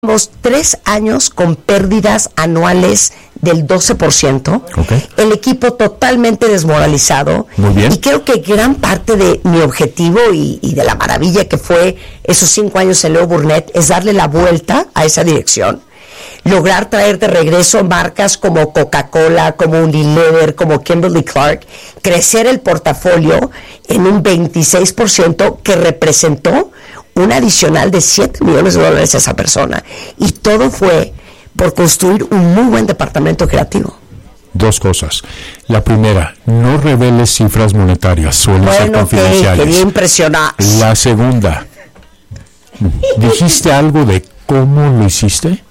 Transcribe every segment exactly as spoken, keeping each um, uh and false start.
Llevamos tres años con pérdidas anuales del doce por ciento. Okay. El equipo totalmente desmoralizado. Muy bien. Y creo que gran parte de mi objetivo y, y de la maravilla que fue esos cinco años en Leo Burnett es darle la vuelta a esa dirección. Lograr traer de regreso marcas como Coca-Cola, como Unilever, como Kimberly-Clark, crecer el portafolio en un veintiséis por ciento que representó un adicional de siete millones de dólares a esa persona. Y todo fue por construir un muy buen departamento creativo. Dos cosas. La primera, no reveles cifras monetarias, suelen bueno, ser confidenciales. Okay, quería impresionar. La segunda, ¿dijiste algo de cómo lo hiciste?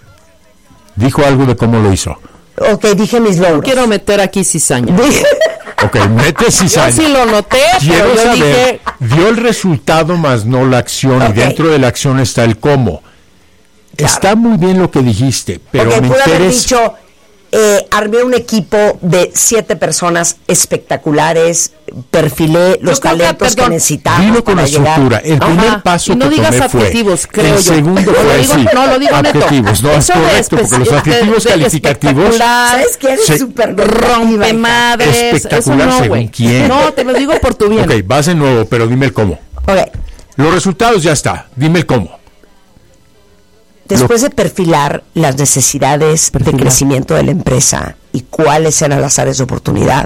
¿Dijo algo de cómo lo hizo? Ok, dije mis logros. Quiero meter aquí cizaña. Ok, mete cizaña. Yo sí lo noté, Quiero pero yo saber, dije... dio el resultado más no la acción, Okay. y dentro de la acción está el cómo. Claro. Está muy bien lo que dijiste, pero Porque me pude haber interesa... dicho, eh, armé un equipo de siete personas espectaculares, perfilé los creo que, talentos que, perdón, necesitamos Dilo con para estructura. llegar. El Ajá. primer paso Y no que digas tomé fue... adjetivos, creo el yo. segundo No, fue lo digo- sí, no, lo digo neto. adjetivos. No, es Eso de correcto, porque los espe- adjetivos de- de calificativos... espectacular, ¿Sabes qué? Eres Se- súper rompe madres, Espectacular, eso no, según güey. quién. No, te lo digo por tu bien. Ok, vas de nuevo, pero dime el cómo. Ok, Los resultados ya está, dime el cómo. después de perfilar las necesidades Perfilar. de crecimiento de la empresa y cuáles eran las áreas de oportunidad,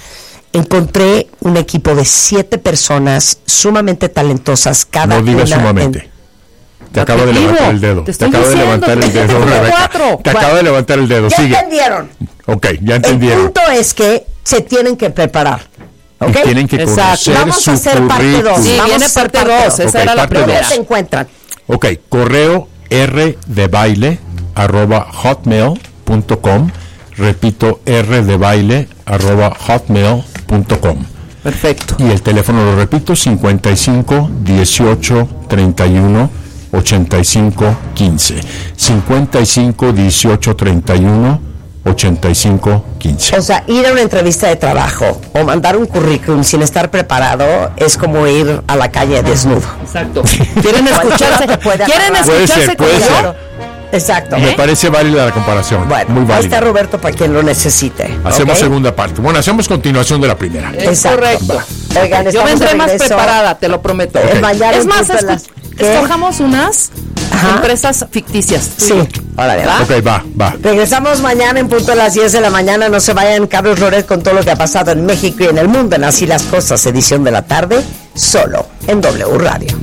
encontré un equipo de siete personas sumamente talentosas, cada No digas una sumamente. en- Te acabo de Adjetivo. levantar el dedo. Te Te estoy acabo de diciendo, levantar el te dedo, dije Rebeca. cuatro. Te acabo de levantar el dedo. ¿Ya Sigue. entendieron? Ok, ya El entendieron. punto es que se tienen que preparar. ¿Ok? Y tienen que Exacto. conocer Vamos su a hacer parte currículum. dos. Sí, Vamos viene a hacer parte parte dos. dos. Esa Ok, era la parte ¿Dónde primera. se encuentran? Ok, correo r de baile arroba hotmail punto com. Repito, r de baile arroba hotmail punto com. Perfecto. Y el teléfono, lo repito, cincuenta y cinco dieciocho treinta y uno ochenta y cinco quince. cincuenta y cinco dieciocho treinta y uno ochenta y cinco quince. O sea, ir a una entrevista de trabajo o mandar un currículum sin estar preparado es como ir a la calle desnudo. Exacto. ¿Quieren escucharse? Te puede ¿Quieren agarrar. Puede escucharse ser, puede como yo? ser. Exacto. Me parece válida la comparación. Bueno, muy ahí está válida. Roberto para quien lo necesite. Hacemos ¿ok? segunda parte. Bueno, hacemos continuación de la primera. Es Exacto. correcto. Oigan, Yo estamos vendré de más regreso. preparada, te lo prometo. Eh, mañana Es en más, punto de escu- las- ¿Qué? escojamos unas Ajá. empresas ficticias. Sí. Órale, va. Ok, va, va. Regresamos mañana en punto de las diez de la mañana. No se vayan, Carlos Loret, con todo lo que ha pasado en México y en el mundo en Así las Cosas, edición de la tarde, solo en W Radio.